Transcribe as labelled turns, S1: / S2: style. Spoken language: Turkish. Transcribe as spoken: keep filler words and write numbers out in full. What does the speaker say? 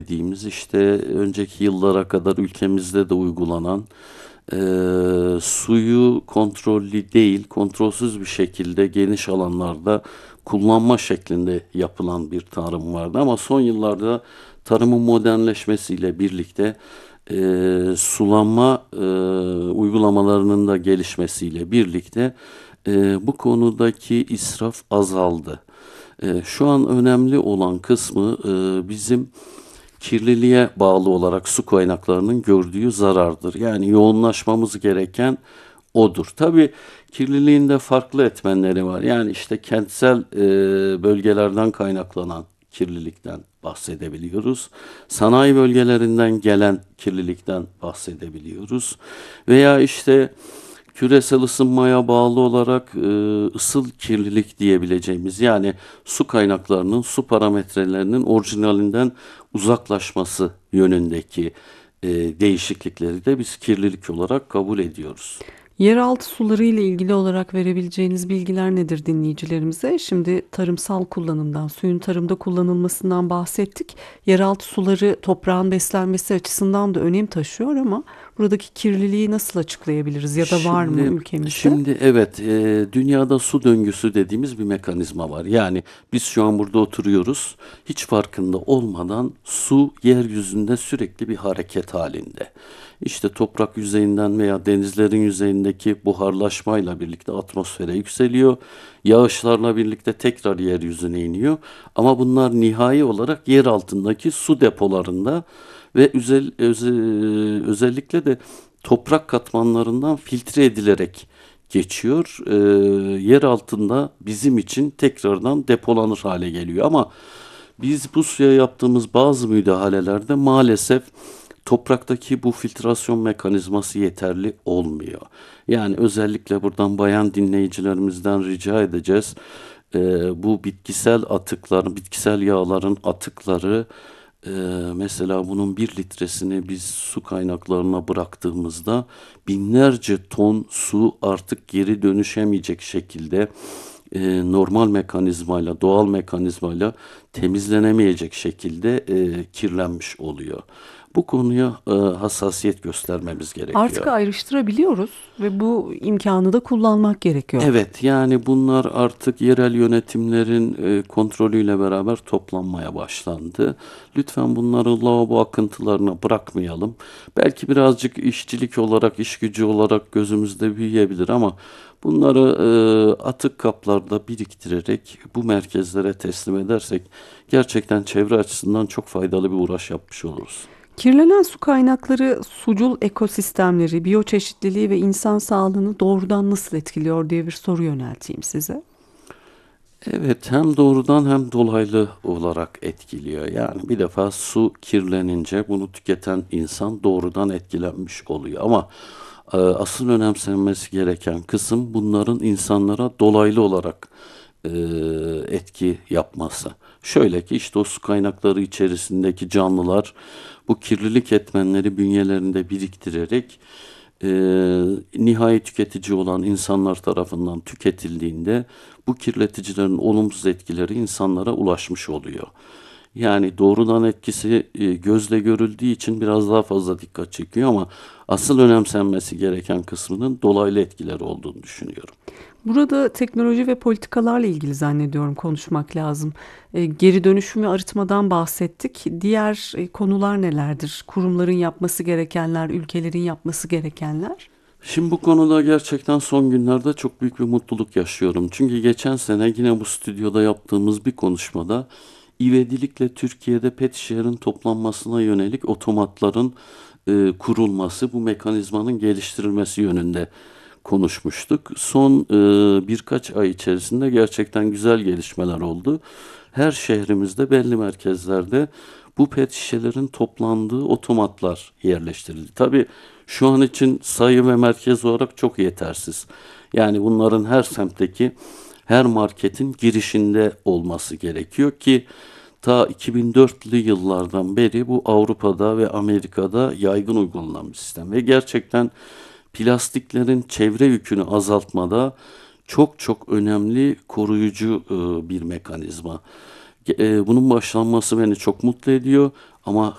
S1: dediğimiz işte önceki yıllara kadar ülkemizde de uygulanan eee, suyu kontrollü değil, kontrolsüz bir şekilde geniş alanlarda kullanma şeklinde yapılan bir tarım vardı. Ama son yıllarda tarımın modernleşmesiyle birlikte eee, sulama eee, uygulamalarının da gelişmesiyle birlikte eee, bu konudaki israf azaldı. Eee, şu an önemli olan kısmı eee, bizim kirliliğe bağlı olarak su kaynaklarının gördüğü zarardır. Yani yoğunlaşmamız gereken odur. Tabii kirliliğin de farklı etmenleri var. Yani işte kentsel e, bölgelerden kaynaklanan kirlilikten bahsedebiliyoruz. Sanayi bölgelerinden gelen kirlilikten bahsedebiliyoruz. Veya işte küresel ısınmaya bağlı olarak e, ısıl kirlilik diyebileceğimiz, yani su kaynaklarının, su parametrelerinin orijinalinden uzaklaşması yönündeki e, değişiklikleri de biz kirlilik olarak kabul ediyoruz.
S2: Yeraltı suları ile ilgili olarak verebileceğiniz bilgiler nedir dinleyicilerimize? Şimdi tarımsal kullanımdan, suyun tarımda kullanılmasından bahsettik. Yeraltı suları toprağın beslenmesi açısından da önem taşıyor ama buradaki kirliliği nasıl açıklayabiliriz ya da var mı
S1: Şimdi
S2: ülkemizde?
S1: şimdi evet, e, dünyada su döngüsü dediğimiz bir mekanizma var. Yani biz şu an burada oturuyoruz. Hiç farkında olmadan su yeryüzünde sürekli bir hareket halinde. İşte toprak yüzeyinden veya denizlerin yüzeyindeki buharlaşmayla birlikte atmosfere yükseliyor. Yağışlarla birlikte tekrar yeryüzüne iniyor. Ama bunlar nihai olarak yer altındaki su depolarında ve özel, özel- özellikle de toprak katmanlarından filtre edilerek geçiyor. Ee, yer altında bizim için tekrardan depolanır hale geliyor. Ama biz bu suya yaptığımız bazı müdahalelerde maalesef topraktaki bu filtrasyon mekanizması yeterli olmuyor. Yani özellikle buradan bayan dinleyicilerimizden rica edeceğiz. Ee, bu bitkisel atıklar, bitkisel yağların atıkları, ee, mesela bunun bir litresini biz su kaynaklarına bıraktığımızda binlerce ton su artık geri dönüşemeyecek şekilde e, normal mekanizmayla, doğal mekanizmayla temizlenemeyecek şekilde e, kirlenmiş oluyor. Bu konuya e, hassasiyet göstermemiz
S2: Artık
S1: gerekiyor.
S2: ayrıştırabiliyoruz ve bu imkanı da kullanmak gerekiyor.
S1: Evet, yani bunlar artık yerel yönetimlerin e, kontrolüyle beraber toplanmaya başlandı. Lütfen bunları lavabo akıntılarına bırakmayalım. Belki birazcık işçilik olarak, iş gücü olarak gözümüzde büyüyebilir ama bunları e, atık kaplarda biriktirerek bu merkezlere teslim edersek gerçekten çevre açısından çok faydalı bir uğraş yapmış oluruz.
S2: Kirlenen su kaynakları sucul ekosistemleri, biyoçeşitliliği ve insan sağlığını doğrudan nasıl etkiliyor diye bir soru yönelteyim size.
S1: Evet, hem doğrudan hem dolaylı olarak etkiliyor. Yani bir defa su kirlenince bunu tüketen insan doğrudan etkilenmiş oluyor. Ama e, asıl önemsenmesi gereken kısım bunların insanlara dolaylı olarak e, etki yapması. Şöyle ki işte o su kaynakları içerisindeki canlılar bu kirlilik etmenleri bünyelerinde biriktirerek e, nihai tüketici olan insanlar tarafından tüketildiğinde bu kirleticilerin olumsuz etkileri insanlara ulaşmış oluyor. Yani doğrudan etkisi e, gözle görüldüğü için biraz daha fazla dikkat çekiyor ama asıl önemsenmesi gereken kısmının dolaylı etkileri olduğunu düşünüyorum.
S2: Burada teknoloji ve politikalarla ilgili zannediyorum konuşmak lazım. E, geri dönüşüm ve arıtmadan bahsettik. Diğer e, konular nelerdir? Kurumların yapması gerekenler, ülkelerin yapması gerekenler.
S1: Şimdi bu konuda gerçekten son günlerde çok büyük bir mutluluk yaşıyorum. Çünkü geçen sene yine bu stüdyoda yaptığımız bir konuşmada ivedilikle Türkiye'de pet şişelerin toplanmasına yönelik otomatların e, kurulması, bu mekanizmanın geliştirilmesi yönünde konuşmuştuk. Son e, birkaç ay içerisinde gerçekten güzel gelişmeler oldu. Her şehrimizde belli merkezlerde bu pet şişelerin toplandığı otomatlar yerleştirildi. Tabii şu an için sayı ve merkez olarak çok yetersiz. Yani bunların her semtteki her marketin girişinde olması gerekiyor ki ta iki bin dörtlü yıllardan beri bu Avrupa'da ve Amerika'da yaygın uygulanan bir sistem ve gerçekten plastiklerin çevre yükünü azaltmada çok çok önemli koruyucu e, bir mekanizma. E, bunun başlanması beni çok mutlu ediyor ama